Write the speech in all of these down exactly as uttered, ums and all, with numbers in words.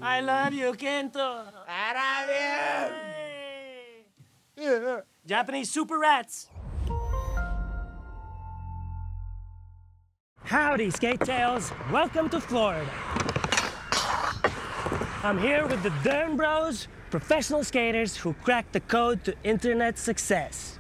I love you, Kento. I love you. Japanese super rats. Howdy, Skate Tails. Welcome to Florida. I'm here with the Dern Bros, professional skaters who cracked the code to internet success.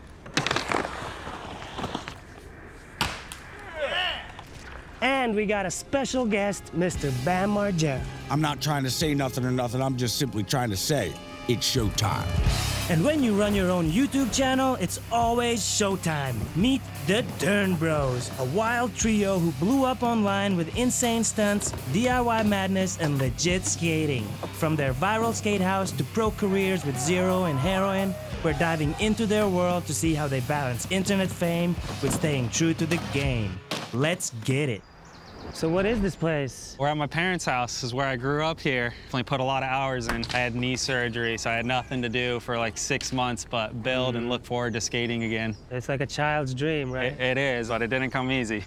And we got a special guest, Mister Bam Margera. I'm not trying to say nothing or nothing. I'm just simply trying to say it's showtime. And when you run your own YouTube channel, it's always showtime. Meet the Dern Bros, a wild trio who blew up online with insane stunts, D I Y madness, and legit skating. From their viral skate house to pro careers with Zero and Heroin, we're diving into their world to see how they balance internet fame with staying true to the game. Let's get it. So what is this place? We're at my parents' house. This is where I grew up here. Definitely put a lot of hours in. I had knee surgery, so I had nothing to do for like six months but build and look forward to skating again. It's like a child's dream, right? It, it is, but it didn't come easy.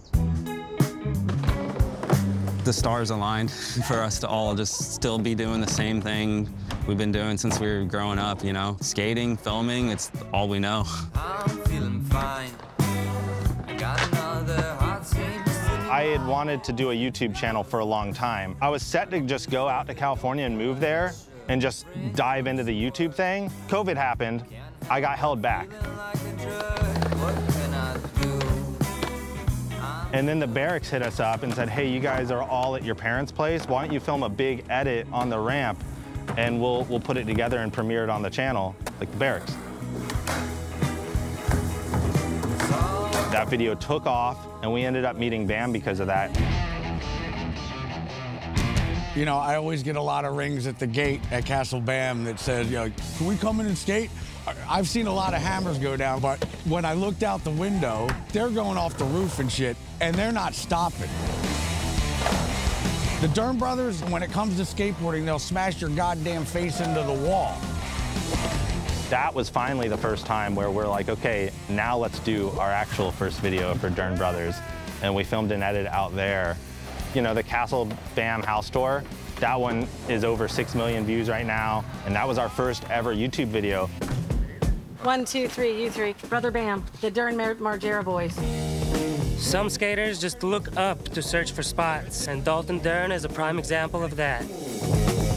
The stars aligned for us to all just still be doing the same thing we've been doing since we were growing up, you know? Skating, filming, it's all we know. I'm feeling fine. I got another hot scene. I had wanted to do a YouTube channel for a long time. I was set to just go out to California and move there and just dive into the YouTube thing. COVID happened. I got held back. And then the Barracks hit us up and said, hey, you guys are all at your parents' place. Why don't you film a big edit on the ramp and we'll, we'll put it together and premiere it on the channel, like the Barracks. That video took off, and we ended up meeting Bam because of that. You know, I always get a lot of rings at the gate at Castle Bam that says, you know, can we come in and skate? I've seen a lot of hammers go down, but when I looked out the window, they're going off the roof and shit, and they're not stopping. The Dern brothers, when it comes to skateboarding, they'll smash your goddamn face into the wall. That was finally the first time where we're like, okay, now let's do our actual first video for Dern Brothers. And we filmed and edited out there. You know, the Castle Bam house tour, that one is over six million views right now. And that was our first ever YouTube video. One, two, three, you three. Brother Bam, the Dern Mar Margera boys. Some skaters just look up to search for spots, and Dalton Dern is a prime example of that.